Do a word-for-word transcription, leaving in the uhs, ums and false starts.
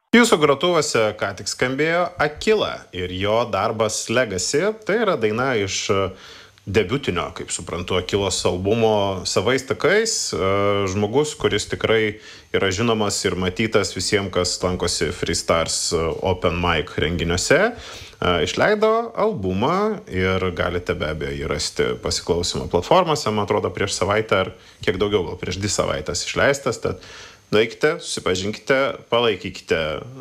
Jūsų grotuvose ką tik skambėjo Akila ir jo darbas Legacy. Tai yra daina iš e, debiutinio, kaip suprantu, Akilos albumo Savais takais. E, Žmogus, kuris tikrai yra žinomas ir matytas visiems, kas lankosi Freestars e, Open Mic renginiuose. E, Išleido albumą ir galite be abejo jį rasti pasiklausimo platformose. Man atrodo, prieš savaitę ar kiek daugiau, gal prieš dvi savaitės išleistas. Tad nueikite, susipažinkite, palaikykite